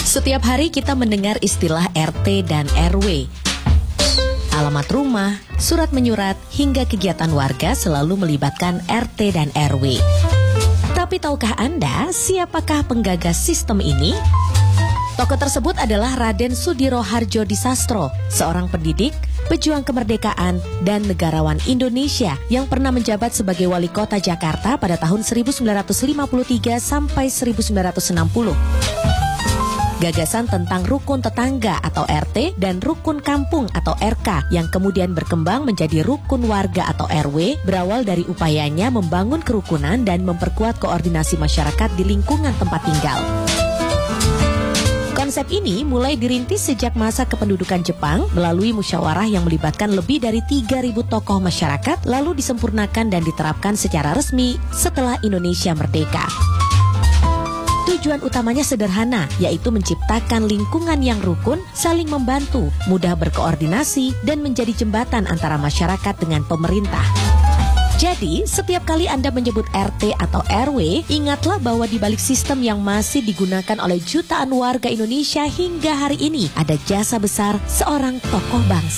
Setiap hari kita mendengar istilah RT dan RW. Alamat rumah, surat menyurat, hingga kegiatan warga selalu melibatkan RT dan RW. Tapi tahukah Anda siapakah penggagas sistem ini? Tokoh tersebut adalah Raden Sudiro Harjo Disastro, seorang pendidik, pejuang kemerdekaan, dan negarawan Indonesia yang pernah menjabat sebagai wali kota Jakarta pada tahun 1953 sampai 1960. Gagasan tentang rukun tetangga atau RT dan rukun kampung atau RK yang kemudian berkembang menjadi rukun warga atau RW berawal dari upayanya membangun kerukunan dan memperkuat koordinasi masyarakat di lingkungan tempat tinggal. Konsep ini mulai dirintis sejak masa kependudukan Jepang melalui musyawarah yang melibatkan lebih dari 3.000 tokoh masyarakat lalu disempurnakan dan diterapkan secara resmi setelah Indonesia merdeka. Tujuan utamanya sederhana, yaitu menciptakan lingkungan yang rukun, saling membantu, mudah berkoordinasi, dan menjadi jembatan antara masyarakat dengan pemerintah. Jadi, setiap kali Anda menyebut RT atau RW, ingatlah bahwa di balik sistem yang masih digunakan oleh jutaan warga Indonesia hingga hari ini, ada jasa besar seorang tokoh bangsa.